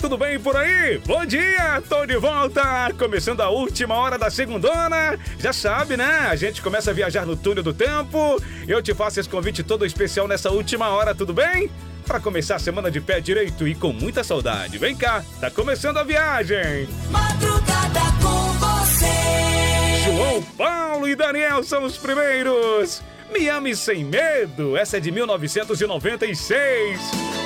tudo bem por aí? Bom dia, tô de volta, começando a última hora da segundona. Já sabe, né? A gente começa a viajar no túnel do tempo. Eu te faço esse convite todo especial nessa última hora, tudo bem? Para começar a semana de pé direito e com muita saudade. Vem cá, tá começando a viagem. Madrugada com você. João Paulo e Daniel são os primeiros. Me Ame Sem Medo, essa é de 1996.